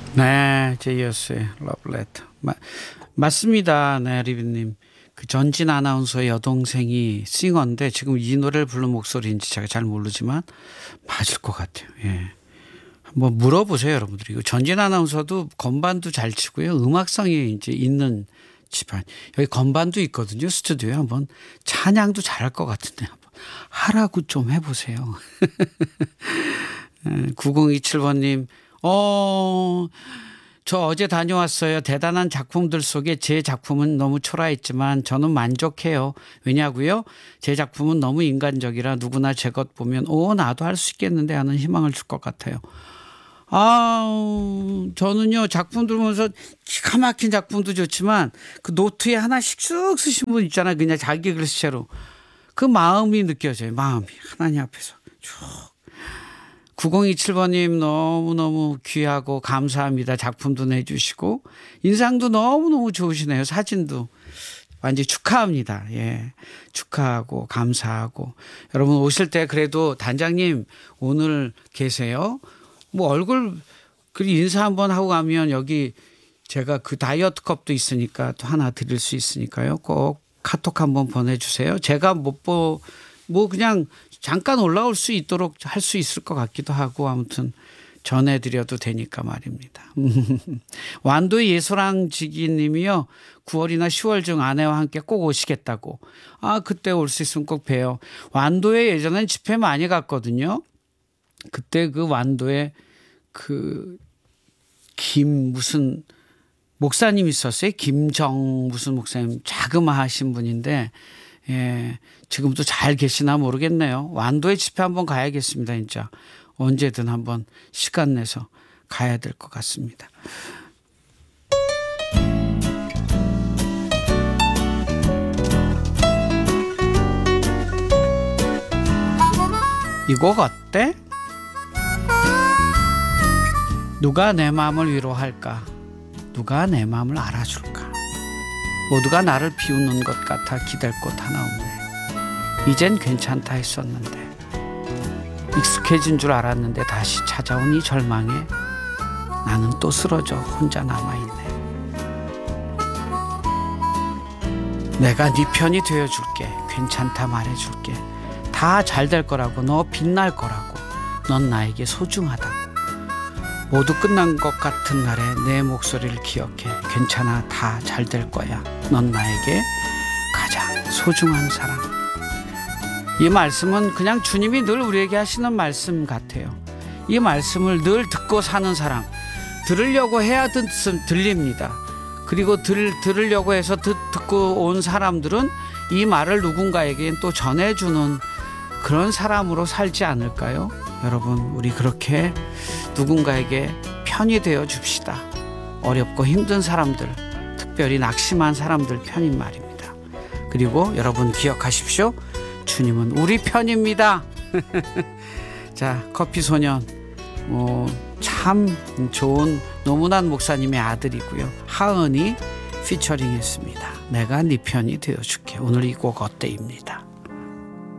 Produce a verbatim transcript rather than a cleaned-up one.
네, 제이어스의 러브레터. 마, 맞습니다. 네, 리비님. 그 전진 아나운서의 여동생이 싱어인데 지금 이 노래를 부른 목소리인지 제가 잘 모르지만 맞을 것 같아요. 예. 한번 물어보세요, 여러분들이. 이거 전진 아나운서도 건반도 잘 치고요. 음악성이 이제 있는 집안. 여기 건반도 있거든요. 스튜디오에 한번 찬양도 잘할 것 같은데 한번 하라고 좀 해보세요. 구공이칠 번님, 어, 저 어제 다녀왔어요. 대단한 작품들 속에 제 작품은 너무 초라했지만 저는 만족해요. 왜냐고요? 제 작품은 너무 인간적이라 누구나 제 것 보면 오, 나도 할 수 있겠는데 하는 희망을 줄 것 같아요. 아, 저는요, 작품들 보면서 기가 막힌 작품도 좋지만 그 노트에 하나씩 쭉 쓰신 분 있잖아요. 그냥 자기 글씨체로. 그 마음이 느껴져요. 마음이. 하나님 앞에서 쭉. 구공이칠 번님 너무너무 귀하고 감사합니다. 작품도 내주시고 인상도 너무너무 좋으시네요. 사진도 완전히 축하합니다. 예, 축하하고 감사하고 여러분 오실 때 그래도 단장님 오늘 계세요? 뭐 얼굴 그 인사 한번 하고 가면 여기 제가 그 다이어트 컵도 있으니까 또 하나 드릴 수 있으니까요. 꼭 카톡 한번 보내주세요. 제가 못 보 뭐 그냥 잠깐 올라올 수 있도록 할 수 있을 것 같기도 하고 아무튼 전해드려도 되니까 말입니다. 완도의 예소랑지기 님이요. 구월이나 시월 중 아내와 함께 꼭 오시겠다고. 아 그때 올 수 있으면 꼭 봬요. 완도에 예전엔 집회 많이 갔거든요. 그때 그 완도에 그 김 무슨 목사님 있었어요. 김정 무슨 목사님 자그마하신 분인데 예, 지금도 잘 계시나 모르겠네요. 완도에 집회 한번 가야겠습니다. 진짜 언제든 한번 시간 내서 가야 될 것 같습니다. 이 곡 어때? 누가 내 마음을 위로할까? 누가 내 마음을 알아줄까? 모두가 나를 비웃는 것 같아 기댈 곳 하나 없네. 이젠 괜찮다 했었는데 익숙해진 줄 알았는데 다시 찾아온 이 절망에 나는 또 쓰러져 혼자 남아있네. 내가 네 편이 되어줄게. 괜찮다 말해줄게. 다 잘 될 거라고. 너 빛날 거라고. 넌 나에게 소중하다고. 모두 끝난 것 같은 날에 내 목소리를 기억해. 괜찮아, 다 잘 될 거야. 넌 나에게 가장 소중한 사람. 이 말씀은 그냥 주님이 늘 우리에게 하시는 말씀 같아요. 이 말씀을 늘 듣고 사는 사람, 들으려고 해야 듣, 들립니다. 그리고 들, 들으려고 해서 듣, 듣고 온 사람들은 이 말을 누군가에게 또 전해주는 그런 사람으로 살지 않을까요? 여러분, 우리 그렇게 누군가에게 편이 되어 줍시다. 어렵고 힘든 사람들, 특별히 낙심한 사람들 편인 말입니다. 그리고 여러분 기억하십시오. 주님은 우리 편입니다. 자, 커피소년 뭐, 참 좋은 노문환 목사님의 아들이고요. 하은이 피처링 했습니다. 내가 네 편이 되어줄게. 오늘 이 곡 어때입니다.